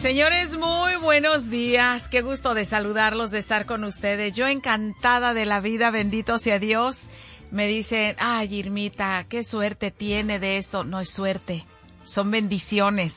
Señores, muy buenos días. Qué gusto de saludarlos, de estar con ustedes. Yo encantada de la vida, bendito sea Dios. Me dicen, ay, Irmita, qué suerte tiene de esto. No es suerte, son bendiciones,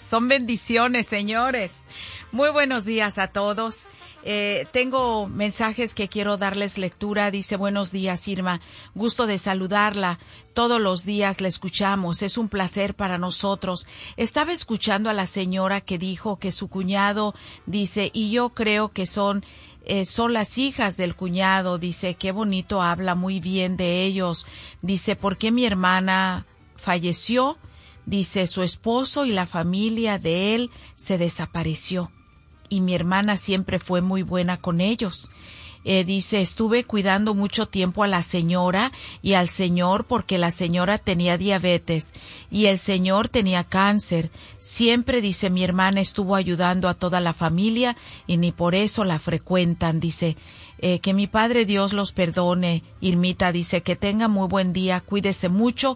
señores. Muy buenos días a todos. Tengo mensajes que quiero darles lectura. Dice, buenos días, Irma. Gusto de saludarla. Todos los días la escuchamos. Es un placer para nosotros. Estaba escuchando a la señora que dijo que su cuñado, dice, y yo creo que son las hijas del cuñado. Dice, qué bonito, habla muy bien de ellos. Dice, ¿por qué mi hermana falleció? Dice, su esposo y la familia de él se desapareció. Y mi hermana siempre fue muy buena con ellos. Dice, estuve cuidando mucho tiempo a la señora y al señor porque la señora tenía diabetes y el señor tenía cáncer. Siempre, dice, mi hermana estuvo ayudando a toda la familia y ni por eso la frecuentan. Dice, que mi Padre Dios los perdone. Irmita, dice, que tenga muy buen día, cuídese mucho.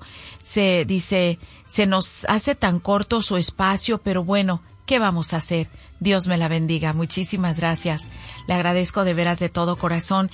Dice, se nos hace tan corto su espacio, pero bueno, ¿qué vamos a hacer? Dios me la bendiga. Muchísimas gracias. Le agradezco de veras de todo corazón.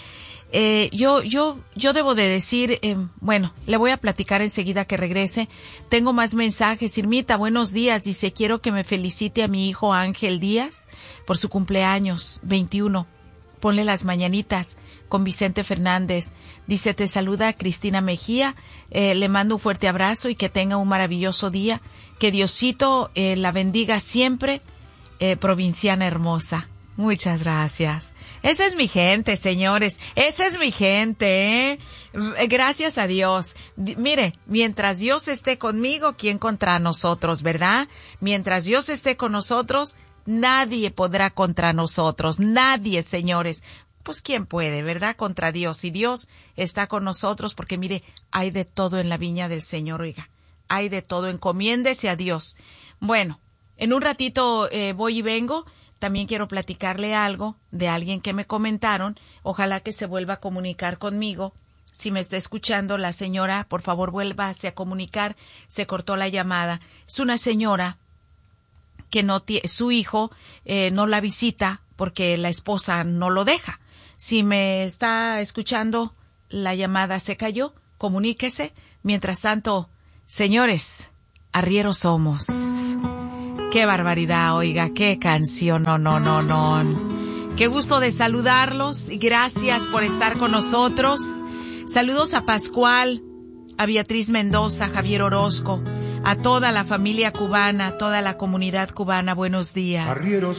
Yo debo de decir, bueno, le voy a platicar enseguida que regrese. Tengo más mensajes. Irmita, buenos días. Dice, quiero que me felicite a mi hijo Ángel Díaz por su cumpleaños, 21. Ponle las mañanitas con Vicente Fernández. Dice, te saluda Cristina Mejía. Le mando un fuerte abrazo y que tenga un maravilloso día. Que Diosito la bendiga siempre. Provinciana hermosa. Muchas gracias. Esa es mi gente, señores. Esa es mi gente, Gracias a Dios. Mire, mientras Dios esté conmigo, ¿quién contra nosotros, verdad? Mientras Dios esté con nosotros, nadie podrá contra nosotros. Nadie, señores. Pues ¿quién puede, verdad? Contra Dios. Y Dios está con nosotros porque, mire, hay de todo en la viña del Señor, oiga. Hay de todo. Encomiéndese a Dios. Bueno. En un ratito voy y vengo. También quiero platicarle algo de alguien que me comentaron. Ojalá que se vuelva a comunicar conmigo. Si me está escuchando la señora, por favor, vuélvase a comunicar. Se cortó la llamada. Es una señora que su hijo no la visita porque la esposa no lo deja. Si me está escuchando, la llamada se cayó. Comuníquese. Mientras tanto, señores, arrieros somos. ¡Qué barbaridad! Oiga, qué canción, no. Qué gusto de saludarlos y gracias por estar con nosotros. Saludos a Pascual, a Beatriz Mendoza, Javier Orozco, a toda la familia cubana, a toda la comunidad cubana. Buenos días. Arrieros